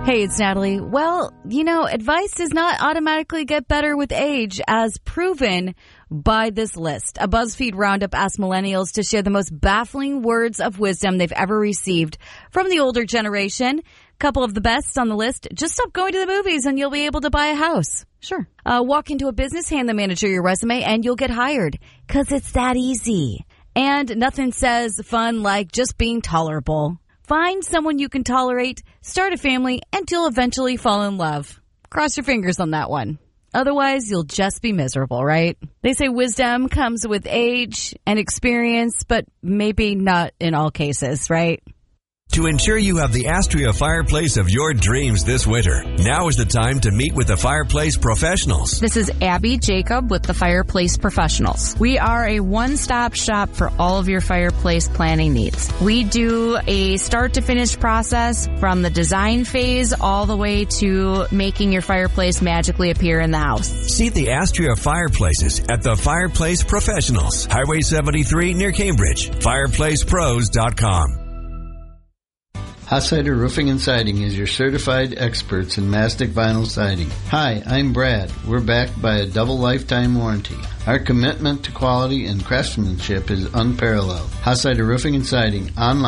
Hey, it's Natalie. Well, advice does not automatically get better with age, as proven by this list. A BuzzFeed roundup asked millennials to share the most baffling words of wisdom they've ever received from the older generation. A couple of the best on the list: just stop going to the movies and you'll be able to buy a house. Sure. Walk into a business, hand the manager your resume, and you'll get hired. 'Cause it's that easy. And nothing says fun like just being tolerable. Find someone you can tolerate, start a family, and you'll eventually fall in love. Cross your fingers on that one. Otherwise, you'll just be miserable, right? They say wisdom comes with age and experience, but maybe not in all cases, right? To ensure you have the Astria fireplace of your dreams this winter, now is the time to meet with the Fireplace Professionals. This is Abby Jacob with the Fireplace Professionals. We are a one-stop shop for all of your fireplace planning needs. We do a start-to-finish process from the design phase all the way to making your fireplace magically appear in the house. See the Astria fireplaces at the Fireplace Professionals, Highway 73 near Cambridge, fireplacepros.com. Hossider Roofing and Siding is your certified experts in mastic vinyl siding. Hi, I'm Brad. We're backed by a double lifetime warranty. Our commitment to quality and craftsmanship is unparalleled. Hossider Roofing and Siding, online